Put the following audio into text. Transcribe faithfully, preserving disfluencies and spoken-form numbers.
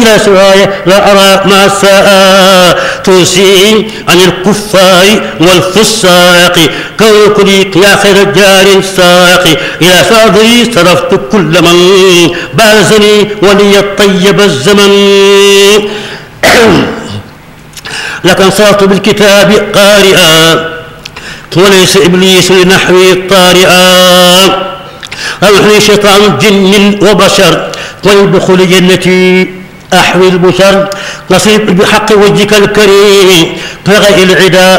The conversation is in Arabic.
إلى سواي لا أرى ما الساء توصي عن الكفار والفساق كوكلي يا خير جار ساق إلى صدري صرفت كل من بارزني ولي الطيب الزمن لكن صرت بالكتاب قارئا وليس إبليس لنحوي طارئا أوحي شيطان جن وبشر ولدخول جنتي أحوي البشر نصيب بحق وجهك الكريم طغى العدا